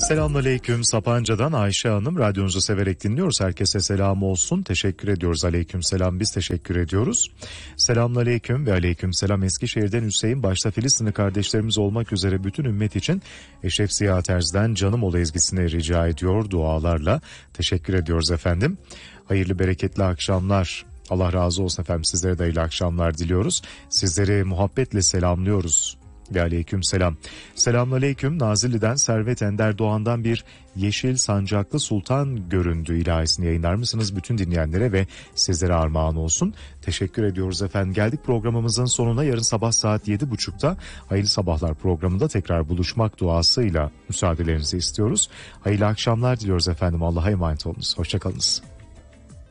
Selamünaleyküm. Sapanca'dan Ayşe Hanım, radyonuzu severek dinliyoruz. Herkese selam olsun. Teşekkür ediyoruz. Aleykümselam, biz teşekkür ediyoruz. Selamünaleyküm ve aleykümselam. Eskişehir'den Hüseyin, başta Filistinli kardeşlerimiz olmak üzere bütün ümmet için Eşref Ziya Terz'den Canım Ol ezgisini rica ediyor dualarla. Teşekkür ediyoruz efendim. Hayırlı bereketli akşamlar. Allah razı olsun efendim. Sizlere de hayırlı akşamlar diliyoruz. Sizleri muhabbetle selamlıyoruz. Ve aleyküm selam. Selamünaleyküm. Nazilli'den Servet Ender Doğan'dan bir yeşil sancaklı sultan göründü ilahisini yayınlar mısınız? Bütün dinleyenlere ve sizlere armağan olsun. Teşekkür ediyoruz efendim. Geldik programımızın sonuna. Yarın sabah saat 7.30'da Hayırlı Sabahlar programında tekrar buluşmak duasıyla müsaadelerinizi istiyoruz. Hayırlı akşamlar diliyoruz efendim. Allah'a emanet olunuz. Hoşçakalınız.